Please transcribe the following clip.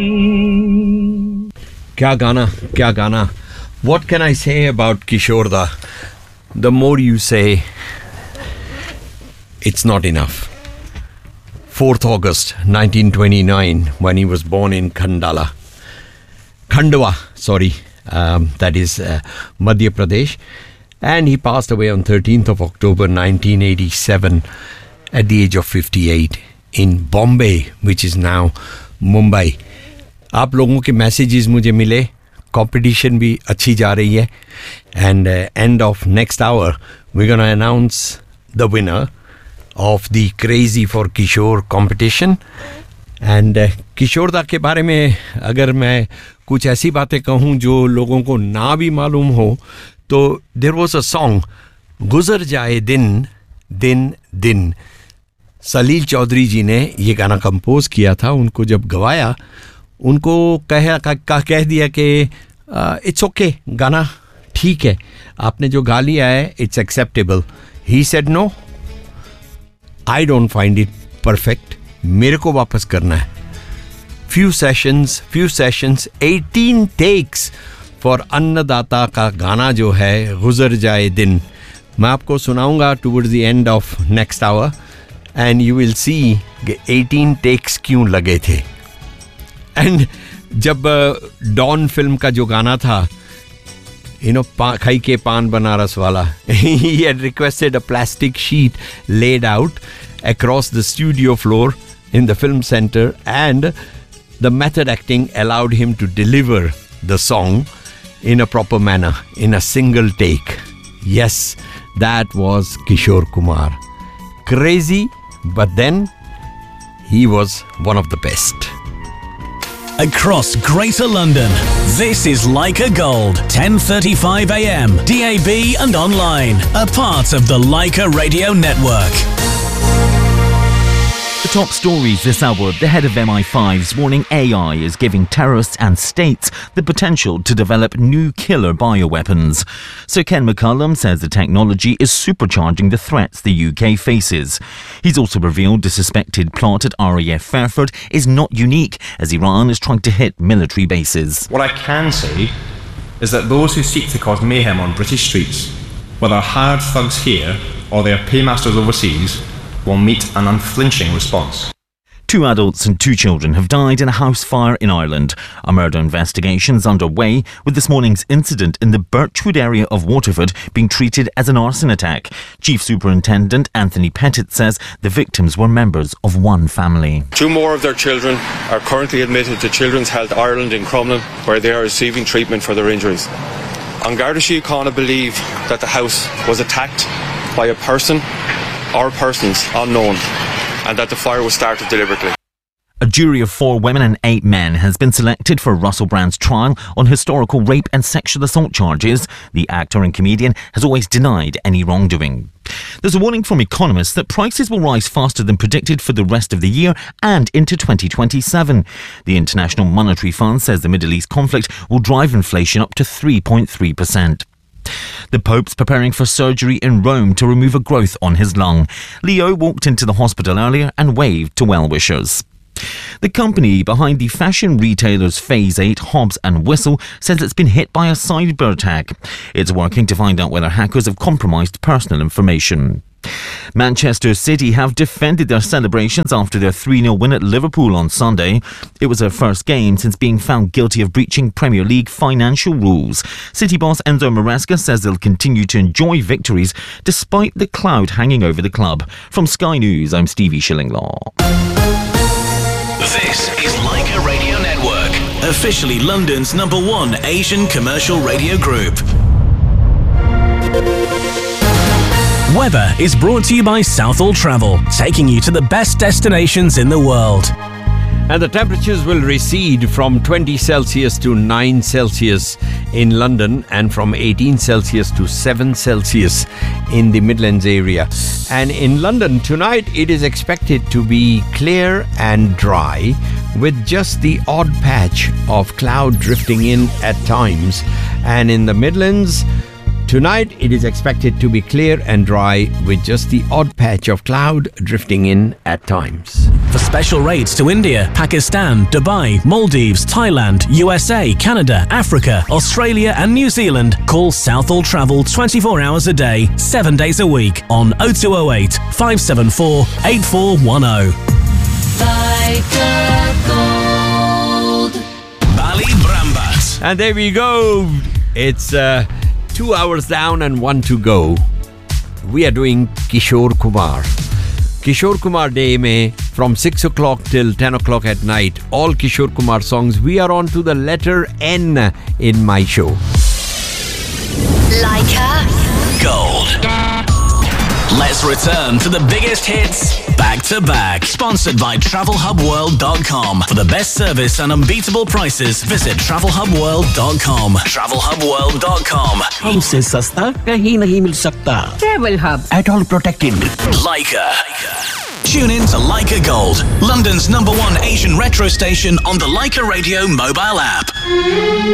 क्या गाना. What can I say about Kishore Da? The more you say, it's not enough. 4th August 1929, when he was born in Khandwa, that is Madhya Pradesh, and he passed away on 13th of October 1987 at the age of 58 in Bombay, which is now Mumbai. आप लोगों के messages मुझे मिले, competition भी अच्छी जा रही है, and end of next hour we're going to announce the winner of the Crazy for Kishore competition. And किशोर दा के बारे में अगर मैं कुछ ऐसी बातें कहूँ जो लोगों को ना भी मालूम हो, तो there was a song, गुजर जाए दिन दिन दिन. सलील चौधरी जी ने ये गाना कंपोज किया था. उनको जब गवाया, उनको कह दिया कि इट्स ओके, गाना ठीक है, आपने जो गा लिया है it's acceptable. He said no, I don't find it perfect, मेरे को वापस करना है. few sessions 18 takes फॉर अन्नदाता का गाना जो है गुजर जाए दिन. मैं आपको सुनाऊंगा towards the end of next our, and you will see 18 takes क्यों लगे थे. एंड जब डॉन फिल्म का जो गाना था, खाई के पान बनारस वाला, he had requested a plastic sheet laid out across the studio floor in the film center, and the method acting allowed him to deliver the song in a proper manner, in a single take. Yes, that was Kishore Kumar. Crazy, but then he was one of the best. Across Greater London, this is Leica Gold, 10:35 a.m. DAB and online, a part of the Leica Radio Network. The top stories this hour. The head of MI5's warning AI is giving terrorists and states the potential to develop new killer bioweapons. Sir Ken McCullum says the technology is supercharging the threats the UK faces. He's also revealed the suspected plot at RAF Fairford is not unique, as Iran is trying to hit military bases. What I can say is that those who seek to cause mayhem on British streets, whether hard thugs here or their paymasters overseas, will meet an unflinching response. 2 adults and 2 children have died in a house fire in Ireland. A murder investigation is underway, with this morning's incident in the Birchwood area of Waterford being treated as an arson attack. Chief Superintendent Anthony Pettit says the victims were members of one family. 2 more of their children are currently admitted to Children's Health Ireland in Crumlin, where they are receiving treatment for their injuries. An Garda Síochána believe that the house was attacked by a person or persons unknown, and that the fire was started deliberately. A jury of 4 women and 8 men has been selected for Russell Brand's trial on historical rape and sexual assault charges. The actor and comedian has always denied any wrongdoing. There's a warning from economists that prices will rise faster than predicted for the rest of the year and into 2027. The International Monetary Fund says the Middle East conflict will drive inflation up to 3.3%. The Pope's preparing for surgery in Rome to remove a growth on his lung. Leo walked into the hospital earlier and waved to well-wishers. The company behind the fashion retailers Phase 8, Hobbs and Whistle says it's been hit by a cyber attack. It's working to find out whether hackers have compromised personal information. Manchester City have defended their celebrations after their 3-0 win at Liverpool on Sunday. It was their first game since being found guilty of breaching Premier League financial rules. City boss Enzo Maresca says they'll continue to enjoy victories despite the cloud hanging over the club. From Sky News, I'm Stevie Shillinglaw. This is Leica Radio Network, officially London's #1 Asian commercial radio group. Weather is brought to you by Southall Travel, taking you to the best destinations in the world. And the temperatures will recede from 20 Celsius to 9 Celsius in London, and from 18 Celsius to 7 Celsius in the Midlands area. And in London tonight, it is expected to be clear and dry, with just the odd patch of cloud drifting in at times. And in the Midlands, tonight, it is expected to be clear and dry, with just the odd patch of cloud drifting in at times. For special rates to India, Pakistan, Dubai, Maldives, Thailand, USA, Canada, Africa, Australia and New Zealand, call Southall Travel 24 hours a day, 7 days a week on 0208 574 8410. Ballybrambat. And there we go. It's 2 hours down and 1 to go. We are doing Kishore Kumar. Kishore Kumar Day mein from 6 o'clock till 10 o'clock at night. All Kishore Kumar songs. We are on to the letter N in my show. Leica Gold. Let's return to the biggest hits back to back. Sponsored by TravelHubWorld.com. For the best service and unbeatable prices, visit TravelHubWorld.com. TravelHubWorld.com. हमसे सस्ता कहीं नहीं मिल सकता. Travel Hub. At all protected. Leica. Tune in to Leica Gold, London's #1 Asian retro station on the Leica Radio mobile app.